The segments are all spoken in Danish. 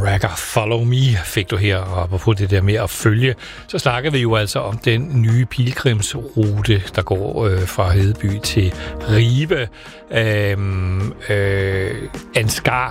Ragger, Follow Me fik du her, og på det der med at følge, så snakker vi jo altså om den nye pilgrimsrute, der går fra Hedeby til Ribe. Ansgar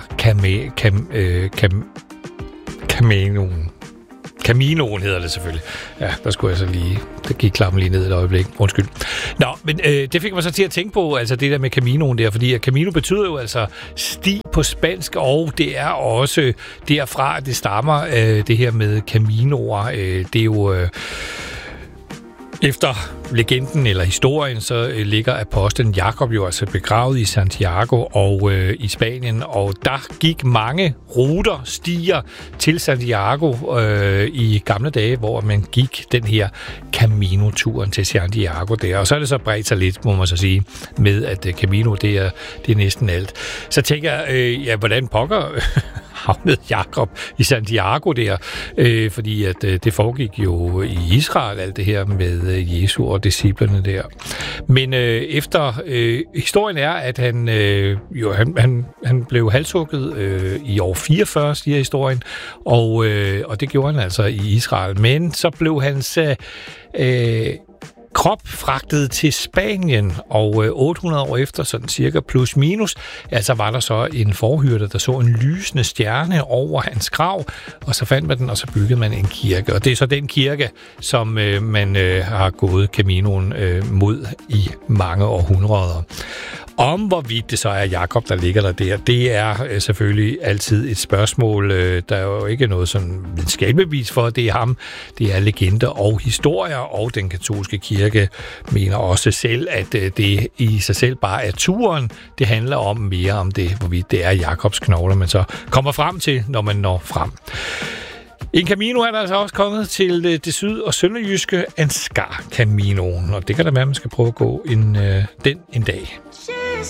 Caminoen hedder det selvfølgelig. Ja, der skulle jeg så lige... Der gik klappen lige ned et øjeblik. Undskyld. Nå, men det fik mig så til at tænke på, altså det der med Caminoen der, fordi Camino betyder jo altså sti på spansk, og det er også derfra, at det stammer, det her med Caminoer. Det er jo... Efter legenden eller historien, så ligger apostlen Jakob jo altså begravet i Santiago og i Spanien, og der gik mange stier til Santiago i gamle dage, hvor man gik den her Camino-turen til Santiago der, og så er det så bredt sig lidt, må man så sige, med at Camino, det er næsten alt. Så tænker jeg, hvordan pokker havnede Jakob i Santiago der, fordi at det foregik jo i Israel, alt det her med Jesu og disciplerne der. Men historien er, at han blev halshugget i år 44, siger historien, og det gjorde han altså i Israel. Men så blev hans krop fragtet til Spanien, og 800 år efter, sådan cirka plus minus, altså var der så en forhyrte, der så en lysende stjerne over hans grav, og så fandt man den, og så byggede man en kirke. Og det er så den kirke, som man har gået Caminoen mod i mange århundreder. Om hvorvidt det så er Jakob, der ligger der, det er selvfølgelig altid et spørgsmål. Der er jo ikke noget sådan videnskabeligt for, det er ham. Det er legender og historier, og den katolske kirke mener også selv, at det i sig selv bare er turen. Det handler om mere om det, hvorvidt det er Jakobs knogler, man så kommer frem til, når man når frem. En Camino er der altså også kommet til det syd- og sønderjyske Ansgar Caminoen, og det kan da være, at man skal prøve at gå den en dag.